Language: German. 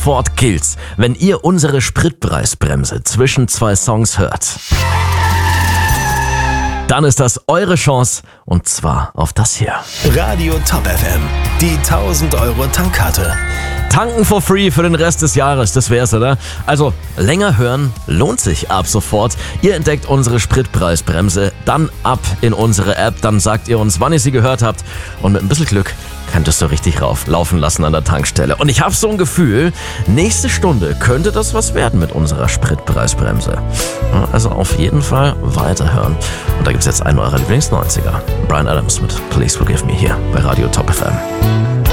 sofort gilt's, wenn ihr unsere Spritpreisbremse zwischen 2 Songs hört. Dann ist das eure Chance, und zwar auf das hier. Radio Top FM, die 1000 Euro Tankkarte. Tanken for free für den Rest des Jahres, das wär's, oder? Also, länger hören lohnt sich ab sofort. Ihr entdeckt unsere Spritpreisbremse, dann ab in unsere App, dann sagt ihr uns, wann ihr sie gehört habt, und mit ein bisschen Glück könnt ihr es so richtig laufen lassen an der Tankstelle. Und ich habe so ein Gefühl, nächste Stunde könnte das was werden mit unserer Spritpreisbremse. Also auf jeden Fall weiterhören. Und da gibt's jetzt einen eurer Lieblings-90er. Bryan Adams mit Please Forgive Me hier bei Radio Top FM.